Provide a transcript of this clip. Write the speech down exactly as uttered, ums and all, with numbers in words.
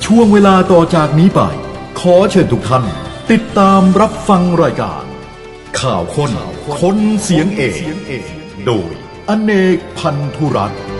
ช่วงเวลาต่อจากนี้ไปขอเชิญทุกท่านติดตามรับฟังรายการข่าวค้นคนเสียงเอกโดยอเนกพันธุรัตน์